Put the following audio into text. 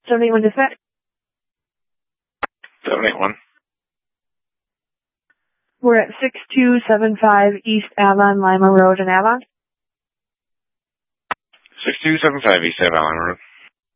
781 dispatch. 781. We're at 6275 East Avon, Lima Road in Avon. 6275 East Avon, Lima Road.